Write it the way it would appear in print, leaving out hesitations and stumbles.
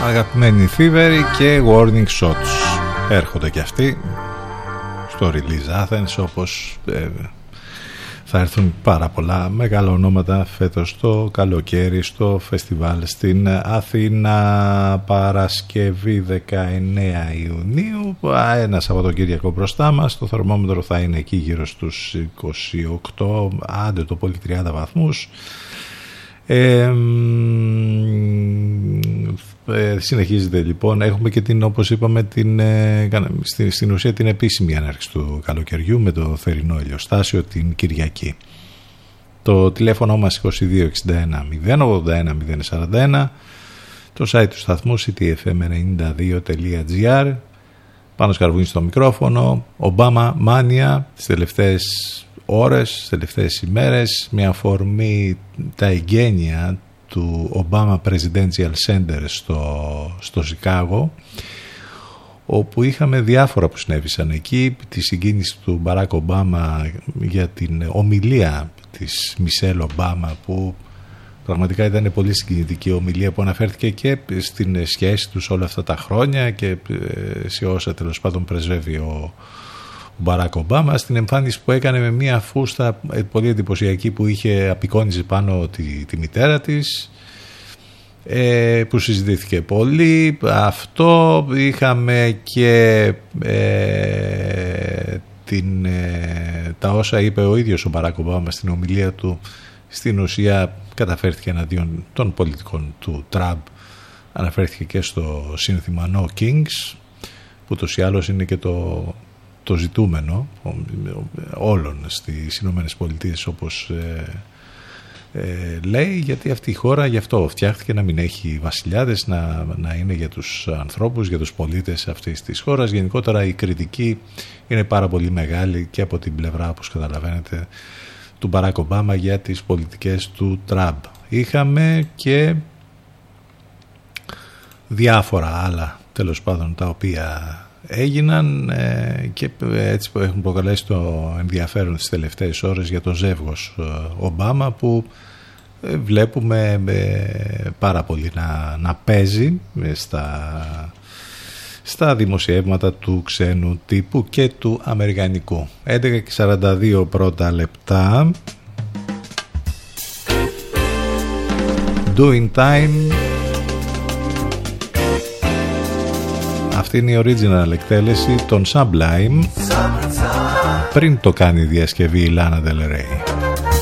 Αγαπημένοι θύβεροι και Warning Shots έρχονται και αυτοί στο Release Athens, όπως θα έρθουν πάρα πολλά μεγάλα ονόματα φέτος το καλοκαίρι στο φεστιβάλ στην Αθήνα. Παρασκευή 19 Ιουνίου, ένα Σαββατοκύριακο μπροστά μας. Το θερμόμετρο θα είναι εκεί γύρω στους 28, άντε το πολύ 30 βαθμούς. Συνεχίζεται λοιπόν. Έχουμε και την, όπως είπαμε, στην ουσία την επίσημη έναρξη του καλοκαιριού με το θερινό ηλιοστάσιο την Κυριακή. Το τηλέφωνο μας 2261 081 041, το site του σταθμού cityfm92.gr. Πάνω Σκαρβούνι στο μικρόφωνο. Ομπάμα Μάνια τις τελευταίες ώρες, τις τελευταίες ημέρες, με αφορμή τα εγγένεια του Obama Presidential Center στο Σικάγο, όπου είχαμε διάφορα που συνέβησαν εκεί. Τη συγκίνηση του Μπαράκ Ομπάμα για την ομιλία της Μισελ Ομπάμα, που πραγματικά ήταν πολύ συγκινητική ομιλία, που αναφέρθηκε και στην σχέση τους όλα αυτά τα χρόνια και σε όσα τέλος πάντων πρεσβεύει ο Μπαράκ Ομπάμα, στην εμφάνιση που έκανε με μια φούστα πολύ εντυπωσιακή που είχε απεικόνιζε πάνω τη μητέρα της, που συζητήθηκε πολύ. Αυτό είχαμε και τα όσα είπε ο ίδιος ο Μπαράκ Ομπάμα στην ομιλία του. Στην ουσία καταφέρθηκε εναντίον των πολιτικών του Τραμπ, αναφέρθηκε και στο σύνθημα No Kings, που τους ή άλλως είναι και το ζητούμενο όλων στις Ηνωμένες Πολιτείες, όπως λέει, γιατί αυτή η χώρα γι' αυτό φτιάχτηκε, να μην έχει βασιλιάδες, να είναι για τους ανθρώπους, για τους πολίτες αυτής της χώρας. Γενικότερα η κριτική είναι πάρα πολύ μεγάλη και από την πλευρά, όπως καταλαβαίνετε, του Μπαράκ Ομπάμα για τις πολιτικές του Τραμπ. Είχαμε και διάφορα άλλα τέλος πάντων τα οποία έγιναν και έτσι που έχουν προκαλέσει το ενδιαφέρον τις τελευταίες ώρες για το ζεύγος Ομπάμα, που βλέπουμε πάρα πολύ να παίζει στα δημοσιεύματα του ξένου τύπου και του αμερικανικού. 11:42 πρώτα λεπτά. Doing Time. Αυτή είναι η original εκτέλεση των Sublime, πριν το κάνει διασκευή η Lana Del Rey.